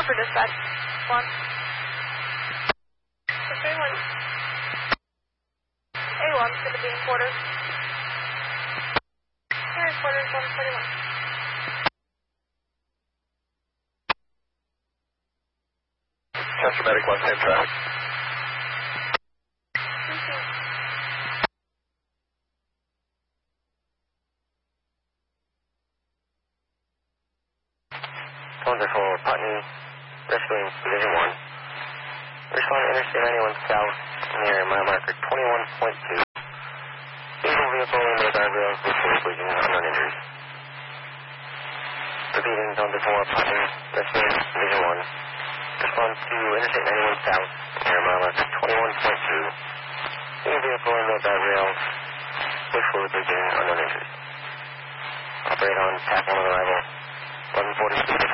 for dispatch. One. A1's going to be in quarters. Here in quarters 141. Central Medic 1, same traffic. Calendar for Putney, rescuing Division 1. Respond to Interstate 91 South near mile marker 21.2. Diesel vehicle in the guardrails with full collision, unknown injuries. Repeating, Calendar for Putney, rescuing Division 1. Respond to Interstate 91 South near mile marker 21.2. Diesel vehicle in the guardrails with full collision, unknown injuries. Operate on TAC 1 arrival 1146.